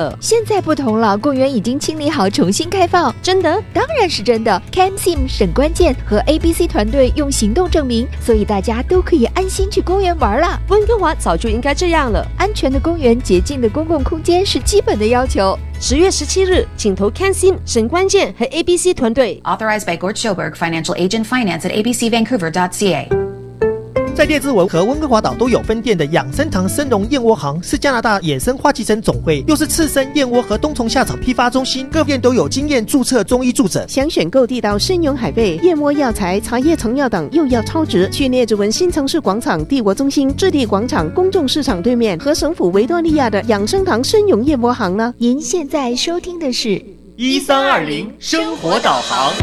现在不同了，公园已经清理好，重新开放。 真的？ 当然是真的。CamSim 沈关键和 ABC 团队用行动证明，所以大家都可以安心去公园玩了。 温哥华早就应该这样了。 安全的公园、洁净的公共空间是基本的要求。 10月17日，请投 CamSim 沈关键和 ABC 团队。 Authorized by Gord Schoberg, Financial Agent, Finance at abcvancouver.ca。 在列治文和温哥华岛都有分店的养生堂生荣燕窝行是加拿大野生花旗参总会，又是刺身、燕窝和冬虫夏草批发中心，各店都有经验注册中医助诊。 想选购地道生荣海贝、燕窝药材、茶叶成药等，又要超值，去列治文新城市广场帝国中心置地广场公众市场对面和省府维多利亚的养生堂生荣燕窝行呢。 您现在收听的是 1320生活导航。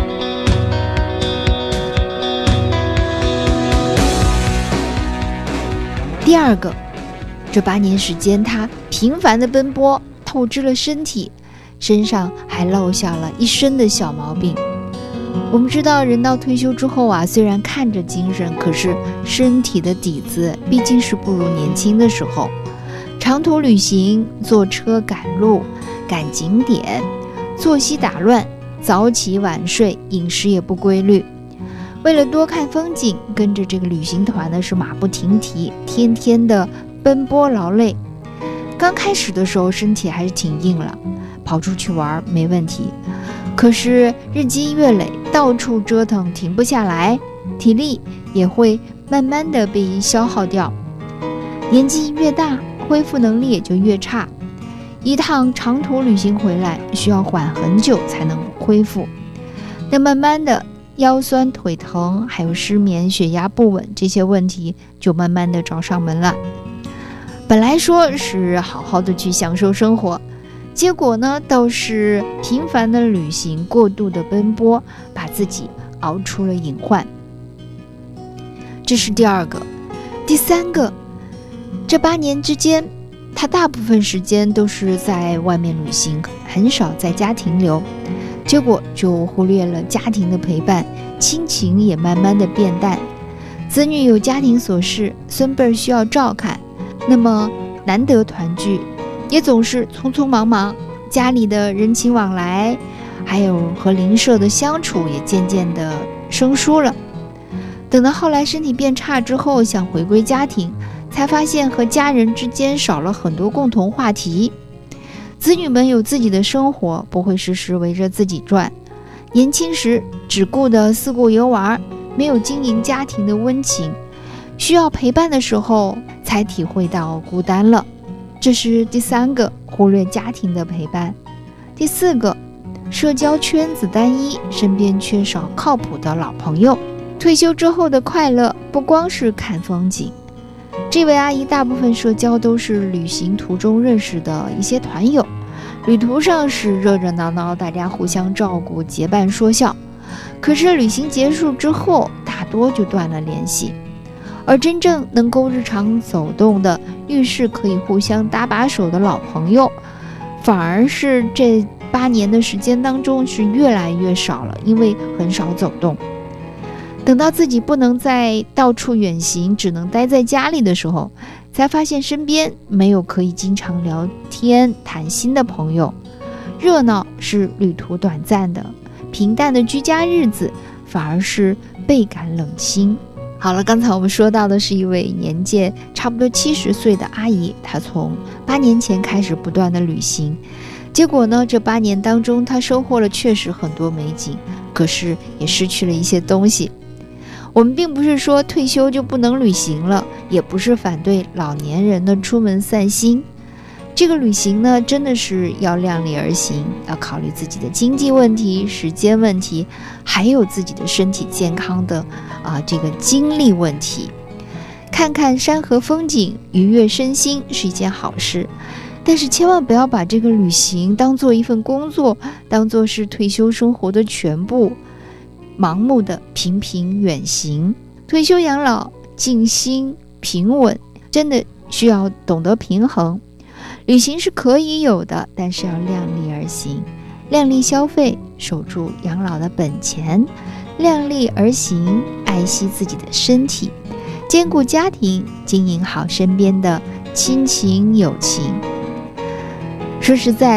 第二个，这8年时间，他频繁的奔波，透支了身体，身上还落下了一身的小毛病。我们知道，人到退休之后啊，虽然看着精神，可是身体的底子毕竟是不如年轻的时候。长途旅行，坐车赶路，赶景点，作息打乱，早起晚睡，饮食也不规律。为了多看风景，跟着这个旅行团呢是马不停蹄，天天的奔波劳累。刚开始的时候身体还是挺硬了，跑出去玩没问题。可是日积月累，到处折腾，停不下来，体力也会慢慢的被消耗掉。年纪越大，恢复能力也就越差。一趟长途旅行回来，需要缓很久才能恢复。那慢慢的，腰酸腿疼，还有失眠、血压不稳，这些问题就慢慢的找上门了。本来说是好好的去享受生活，结果呢倒是频繁的旅行、过度的奔波，把自己熬出了隐患。这是第二个。第三个，这8年之间，他大部分时间都是在外面旅行，很少在家停留，结果就忽略了家庭的陪伴，亲情也慢慢的变淡，子女有家庭琐事，孙辈需要照看，那么难得团聚，也总是匆匆忙忙，家里的人情往来，还有和邻舍的相处也渐渐的生疏了。等到后来身体变差之后，想回归家庭，才发现和家人之间少了很多共同话题。子女们有自己的生活，不会时时围着自己转。年轻时只顾得四顾游玩，没有经营家庭的温情，需要陪伴的时候才体会到孤单了。这是第三个，忽略家庭的陪伴。第四个，社交圈子单一，身边缺少靠谱的老朋友。退休之后的快乐不光是看风景，这位阿姨大部分社交都是旅行途中认识的一些团友，旅途上是热热闹闹，大家互相照顾，结伴说笑。可是旅行结束之后，大多就断了联系。而真正能够日常走动的、遇事可以互相搭把手的老朋友，反而是这8年的时间当中是越来越少了，因为很少走动。等到自己不能再到处远行，只能待在家里的时候，才发现身边没有可以经常聊天谈心的朋友。热闹是旅途短暂的，平淡的居家日子反而是倍感冷清。好了，刚才我们说到的是一位年届差不多70岁的阿姨，她从8年前开始不断的旅行，结果呢，这8年当中她收获了确实很多美景，可是也失去了一些东西。我们并不是说退休就不能旅行了，也不是反对老年人的出门散心。这个旅行呢，真的是要量力而行，要考虑自己的经济问题、时间问题，还有自己的身体健康的这个精力问题。看看山河风景，愉悦身心是一件好事，但是千万不要把这个旅行当做一份工作，当做是退休生活的全部，盲目的频频远行。退休养老，静心平稳，真的需要懂得平衡。旅行是可以有的，但是要量力而行，量力消费，守住养老的本钱，量力而行，爱惜自己的身体，兼顾家庭，经营好身边的亲情友情。 说实在，